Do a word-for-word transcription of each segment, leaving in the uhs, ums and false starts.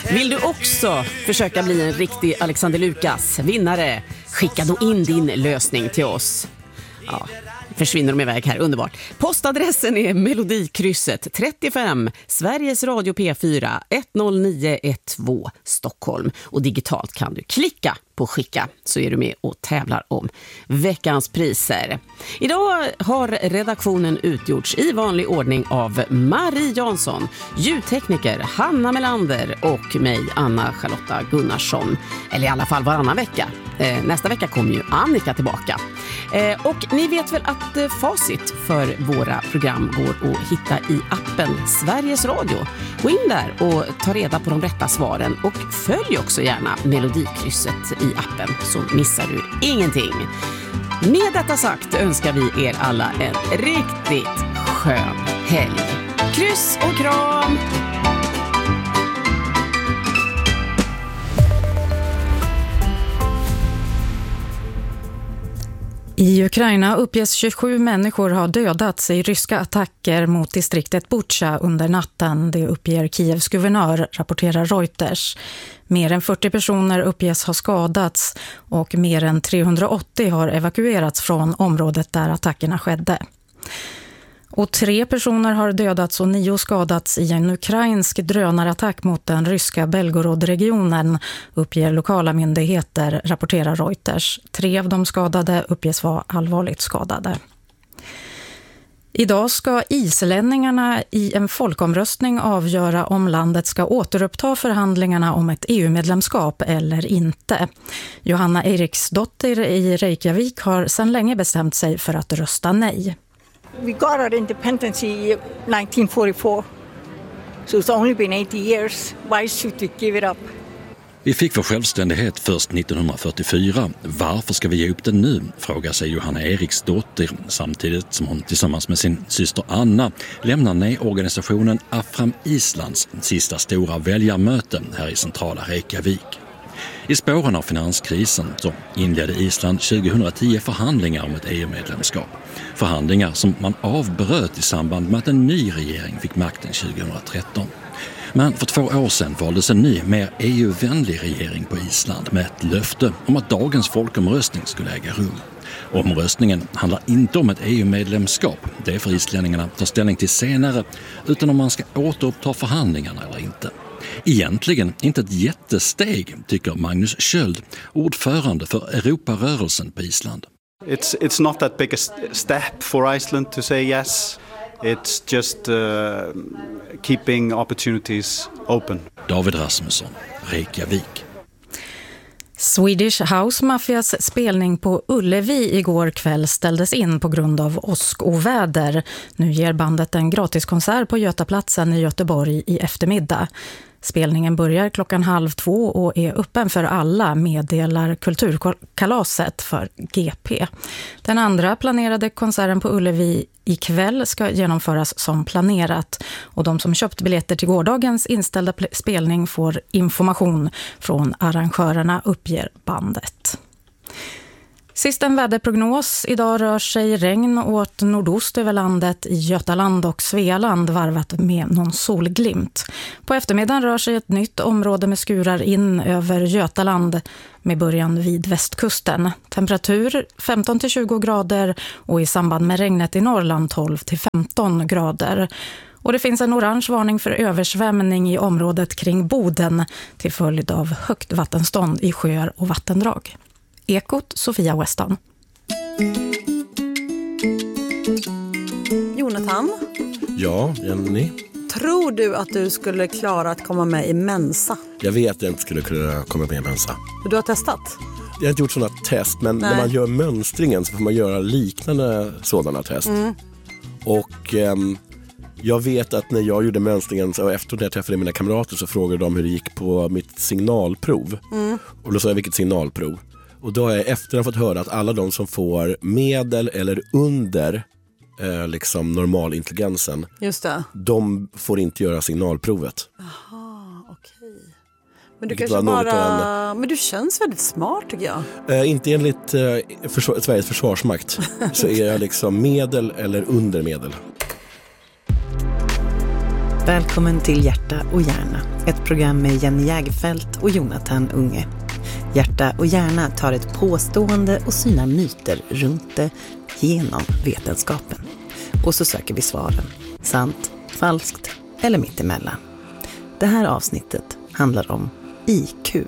Vill du också försöka bli en riktig Alexander Lukas vinnare? Skicka då in din lösning till oss. Ja, försvinner de iväg här, underbart. Postadressen är Melodikrysset trettiofem, Sveriges Radio P fyra ett noll nio ett två Stockholm. Och digitalt kan du klicka på skicka så är du med och tävlar om veckans priser. Idag har redaktionen utgjorts i vanlig ordning av Marie Jansson, ljudtekniker Hanna Melander och mig, Anna Charlotta Gunnarsson. Eller i alla fall varannan vecka. Eh, nästa vecka kommer ju Annika tillbaka. Eh, och ni vet väl att eh, facit för våra program går att hitta i appen Sveriges Radio. Gå in där och ta reda på de rätta svaren och följ också gärna Melodikrysset i appen så missar du ingenting. Med detta sagt önskar vi er alla en riktigt skön helg. Kryss och kram! I Ukraina uppges tjugosju människor ha dödats i ryska attacker mot distriktet Bucha under natten. Det uppger Kievs guvernör, rapporterar Reuters. Mer än fyrtio personer uppges ha skadats och mer än trehundraåttio har evakuerats från området där attackerna skedde. Och tre personer har dödats och nio skadats i en ukrainsk drönarattack mot den ryska Belgorod-regionen, uppger lokala myndigheter, rapporterar Reuters. Tre av de skadade uppges vara allvarligt skadade. Idag ska islänningarna i en folkomröstning avgöra om landet ska återuppta förhandlingarna om ett E U-medlemskap eller inte. Johanna Eriksdotter i Reykjavik har sedan länge bestämt sig för att rösta nej. We got our independence in nineteen forty-four, so it's only been eighty years. Why should we give it up? Vi fick vår självständighet först nittonhundrafyrtiofyra. Varför ska vi ge upp den nu? Frågar sig Johanna Eriksdotter samtidigt som hon tillsammans med sin syster Anna lämnar nej-organisationen Afram Islands sista stora väljarmöte här i centrala Reykjavik. I spåren av finanskrisen så inledde Island tjugohundratio förhandlingar om ett E U-medlemskap. Förhandlingar som man avbröt i samband med att en ny regering fick makten tjugohundratretton. Men för två år sedan valdes en ny, mer E U-vänlig regering på Island med ett löfte om att dagens folkomröstning skulle äga rum. Omröstningen handlar inte om ett E U-medlemskap, det får islänningarna ta ställning till senare, utan om man ska återuppta förhandlingarna eller inte. Egentligen inte ett jättesteg, tycker Magnus Sköld, ordförande för Europarörelsen på Island. It's it's not that big a step for Iceland to say yes. It's just uh, keeping opportunities open. David Rasmusson, Reykjavik. Swedish House Mafias spelning på Ullevi igår kväll ställdes in på grund av åskoväder. Nu ger bandet en gratiskonsert på Götaplatsen i Göteborg i eftermiddag. Spelningen börjar klockan halv två och är öppen för alla, meddelar Kulturkalaset för G P. Den andra planerade konserten på Ullevi ikväll ska genomföras som planerat och de som köpt biljetter till gårdagens inställda spelning får information från arrangörerna, uppger bandet. Sist en väderprognos. Idag rör sig regn åt nordost över landet i Götaland och Svealand varvat med någon solglimt. På eftermiddagen rör sig ett nytt område med skurar in över Götaland med början vid västkusten. Temperatur femton till tjugo grader och i samband med regnet i Norrland tolv till femton grader. Och det finns en orange varning för översvämning i området kring Boden till följd av högt vattenstånd i sjöar och vattendrag. Ekot, Sofia Weston. Jonathan? Ja, Jenny? Tror du att du skulle klara att komma med i Mensa? Jag vet att jag inte skulle kunna komma med i Mensa. Du har testat? Jag har inte gjort sådana test, men Nej. när man gör mönstringen så får man göra liknande sådana test. Mm. Och um, jag vet att när jag gjorde mönstringen så efter det jag träffade mina kamrater så frågade de hur det gick på mitt signalprov. Mm. Och då sa jag vilket signalprov. Och då har jag efter fått höra att alla de som får medel eller under eh, liksom normalintelligensen, just det. De får inte göra signalprovet. Jaha, okej. Men du kanske bara... En... Men du känns väldigt smart, tycker jag. Eh, inte enligt eh, försvar... Sveriges försvarsmakt så är jag liksom medel eller under medel. Välkommen till Hjärta och hjärna, ett program med Jenny Jägerfelt och Jonathan Unge. Hjärta och hjärna tar ett påstående och synar myter runt det genom vetenskapen. Och så söker vi svaren, sant, falskt eller mittemellan. Det här avsnittet handlar om I Q.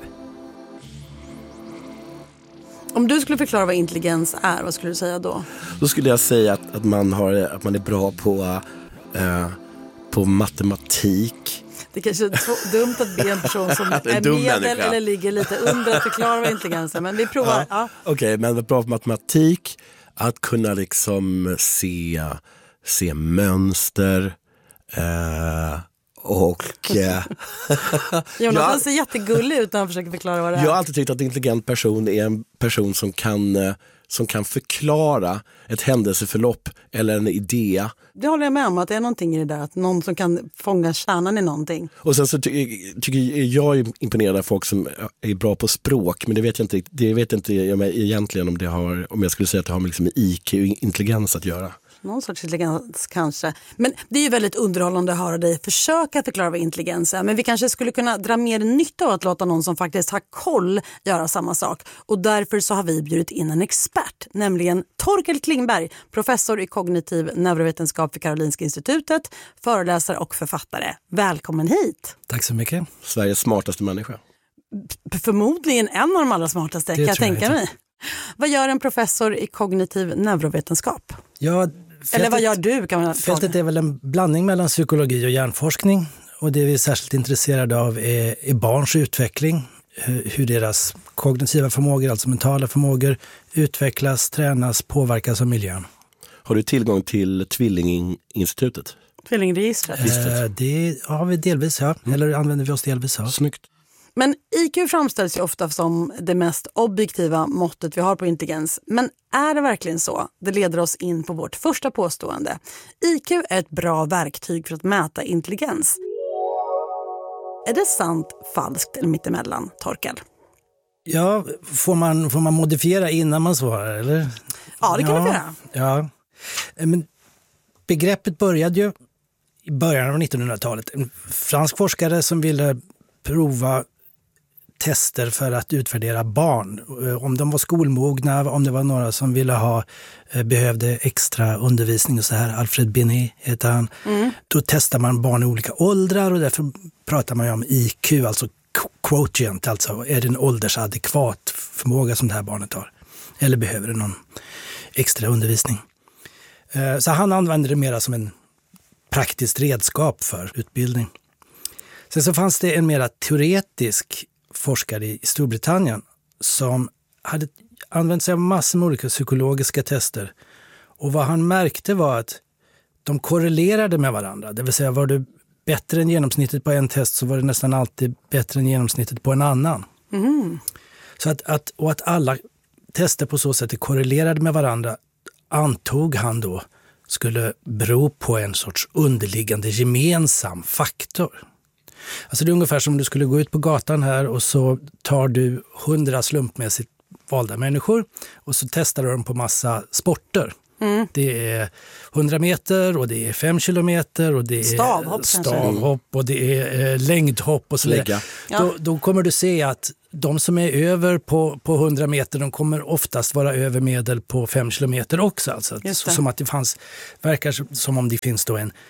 Om du skulle förklara vad intelligens är, vad skulle du säga då? Då skulle jag säga att, att, man, har, att man är bra på, uh, på matematik. Det är kanske är dumt att be en person som är, är medel människa. Eller ligger lite under att förklara vad intelligens är, men vi provar. Ja. Ja. Okej, okay, men bra på matematik, att kunna liksom se, se mönster uh, och... Uh, Jonathan jag, ser jättegullig ut när han försöker förklara vad det är. Jag har alltid tyckt att en intelligent person är en person som kan... Uh, som kan förklara ett händelseförlopp eller en idé. Det håller jag med om, att det är någonting i det där, att någon som kan fånga kärnan i någonting. Och sen så ty- tycker jag är imponerad av folk som är bra på språk, men det vet jag inte, det vet jag inte jag egentligen om det har, om jag skulle säga att det har med liksom I Q och intelligens att göra. Någon sorts intelligens kanske. Men det är ju väldigt underhållande att höra dig försöka förklara vad intelligens är. Men vi kanske skulle kunna dra mer nytta av att låta någon som faktiskt har koll göra samma sak. Och därför så har vi bjudit in en expert, nämligen Torkel Klingberg, professor i kognitiv neurovetenskap vid Karolinska institutet, föreläsare och författare. Välkommen hit! Tack så mycket. Sveriges smartaste människa. P- förmodligen en av de allra smartaste, kan jag tänka jag mig. Vad gör en professor i kognitiv neurovetenskap? Ja, Fältet, Eller vad gör du? Kan man fältet är väl en blandning mellan psykologi och hjärnforskning. Och det vi är särskilt intresserade av är, är barns utveckling. Hur deras kognitiva förmågor, alltså mentala förmågor, utvecklas, tränas, påverkas av miljön. Har du tillgång till Tvillinginstitutet? Tvillingregistret? Eh, det har vi delvis, ja. Mm. Eller använder vi oss delvis, ja. Snyggt. Men I Q framställs ju ofta som det mest objektiva måttet vi har på intelligens. Men är det verkligen så? Det leder oss in på vårt första påstående. I Q är ett bra verktyg för att mäta intelligens. Är det sant, falskt eller mittemellan, Torkel? Ja, får man, får man modifiera innan man svarar, eller? Ja, det kan ja, du göra. Ja, men begreppet började ju i början av nittonhundratalet. En fransk forskare som ville prova tester för att utvärdera barn. Om de var skolmogna, om det var några som ville ha, behövde extra undervisning och så här. Alfred Binet heter han. Mm. Då testar man barn i olika åldrar och därför pratar man ju om I Q, alltså quotient, alltså är det en åldersadekvat förmåga som det här barnet har. Eller behöver det någon extra undervisning. Så han använder det mera som en praktiskt redskap för utbildning. Sen så fanns det en mera teoretisk forskare i Storbritannien som hade använt sig av massor med olika psykologiska tester. Och vad han märkte var att de korrelerade med varandra. Det vill säga, var du bättre än genomsnittet på en test så var det nästan alltid bättre än genomsnittet på en annan. Mm. Så att, att, och att alla tester på så sätt korrelerade med varandra antog han då skulle bero på en sorts underliggande gemensam faktor. Alltså det är ungefär som om du skulle gå ut på gatan här och så tar du hundra slumpmässigt valda människor och så testar du dem på massa sporter. Mm. Det är hundra meter och det är fem kilometer och det är stavhopp, stavhopp och det är eh, längdhopp och så vidare. Ja. Då, då kommer du se att de som är över på, på hundra meter, de kommer oftast vara över medel på fem kilometer också. Alltså. Så, som att det fanns, verkar som om det finns då en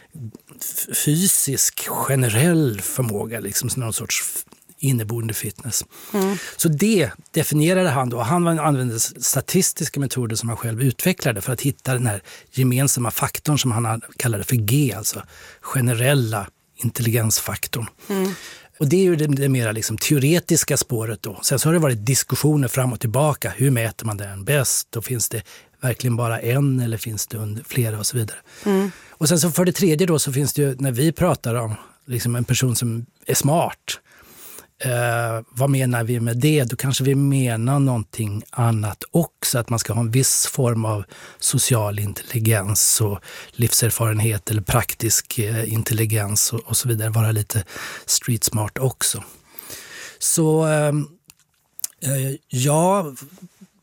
fysisk generell förmåga, liksom någon sorts inneboende fitness. Mm. Så det definierade han då. Han använde statistiska metoder som han själv utvecklade för att hitta den här gemensamma faktorn som han kallade för G, alltså generella intelligensfaktorn. Mm. Och det är ju det, det mera liksom teoretiska spåret då. Sen så har det varit diskussioner fram och tillbaka. Hur mäter man den bäst? Och finns det verkligen bara en eller finns det under flera och så vidare. Mm. Och sen så för det tredje då så finns det ju, när vi pratar om liksom en person som är smart, eh, vad menar vi med det? Då kanske vi menar någonting annat också. Att man ska ha en viss form av social intelligens och livserfarenhet eller praktisk eh, intelligens och, och så vidare. Vara lite street smart också. Så eh, ja,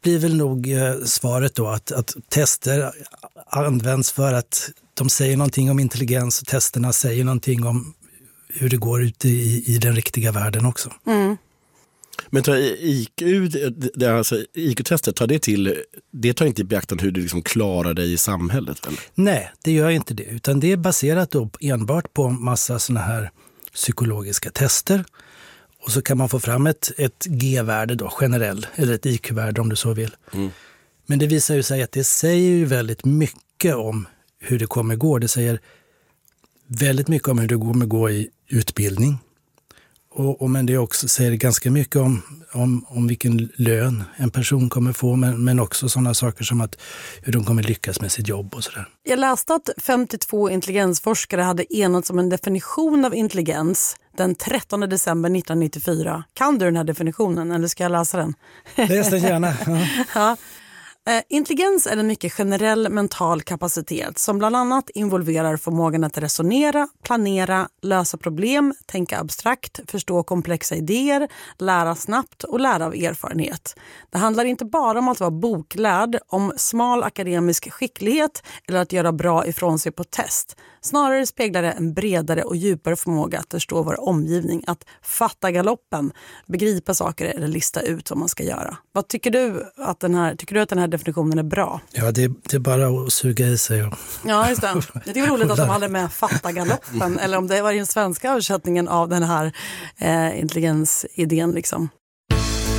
blir väl nog eh, svaret då att, att tester används för att de säger någonting om intelligens och testerna säger någonting om hur det går ute i, i den riktiga världen också. Mm. Men tar I Q, det, alltså, I Q-testet, tar det till, det tar inte i beaktande hur du liksom klarar dig i samhället? Eller? Nej, det gör inte det. Utan det är baserat då enbart på massa såna här psykologiska tester. Och så kan man få fram ett, ett G-värde då, generell, eller ett I Q-värde om du så vill. Mm. Men det visar ju sig att det säger ju väldigt mycket om hur det kommer gå. Det säger väldigt mycket om hur det kommer gå i utbildning. Och, och men det också säger ganska mycket om, om, om vilken lön en person kommer få, men, men också sådana saker som att hur de kommer lyckas med sitt jobb och sådär. Jag läste att femtiotvå intelligensforskare hade enats om en definition av intelligens den trettonde december nittonhundranittiofyra. Kan du den här definitionen eller ska jag läsa den? Läs den gärna. Ja. Ja. Eh, intelligens är en mycket generell mental kapacitet som bland annat involverar förmågan att resonera, planera, lösa problem, tänka abstrakt, förstå komplexa idéer, lära snabbt och lära av erfarenhet. Det handlar inte bara om att vara boklärd, om smal akademisk skicklighet eller att göra bra ifrån sig på test. Snarare speglar det en bredare och djupare förmåga att förstå vår omgivning, att fatta galoppen, begripa saker eller lista ut vad man ska göra. Vad tycker du att den här, tycker du att den här definitionen är bra? Ja, det, det är bara att suga i sig. Och... Ja, just det. Det är roligt att de hade med fatta galoppen, eller om det var den svenska översättningen av den här eh, intelligensidén liksom.